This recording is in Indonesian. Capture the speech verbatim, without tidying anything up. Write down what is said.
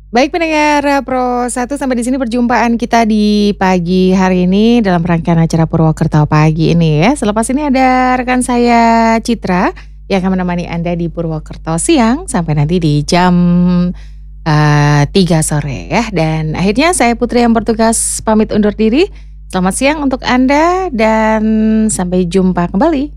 Baik pendengar, eee, Pro satu sampai di sini perjumpaan kita di pagi hari ini dalam rangkaian acara Purwokerto Pagi ini ya. Selepas ini ada rekan saya Citra yang akan menemani Anda di Purwokerto siang sampai nanti di jam, eee, tiga sore ya. Dan akhirnya saya Putri yang bertugas pamit undur diri. Selamat siang untuk Anda dan sampai jumpa kembali.